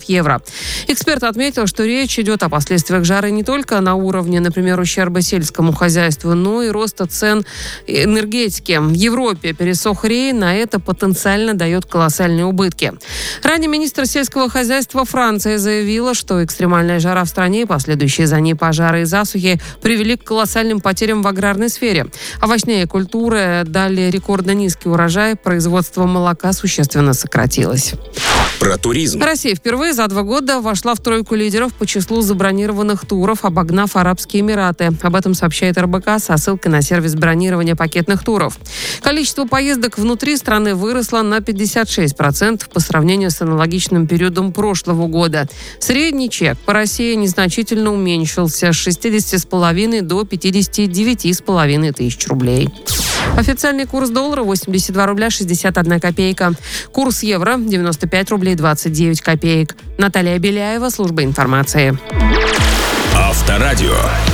евро. Эксперт отметил, что речь идет о последствиях жары не только на уровне, например, ущерба сельскому хозяйству, но и роста цен энергетики. В Европе пересох Рейна, а это потенциально дает колоссальные убытки. Ранее министр сельского хозяйства Франции заявила, что экстремальная жара в стране и последующие за ней пожары и засухи привели к колоссальным потерям в аграрной сфере. Овощные культуры дали рекордно низкий урожай, производство молока существенно сократилось. Про туризм. Россия впервые за 2 года вошла в тройку лидеров по числу забронированных туров, обогнав Арабские Эмираты. Об этом сообщает РБК со ссылкой на сервис бронирования пакетных туров. Количество поездок внутри страны выросло на 56% по сравнению с аналогичным периодом прошлого года. Средний чек по России незначительно уменьшился с 60,5 до 59,5 тысяч рублей. Официальный курс доллара 82 рубля 61 копейка. Курс евро 95 рублей 29 копеек. Наталья Беляева, служба информации. Авторадио.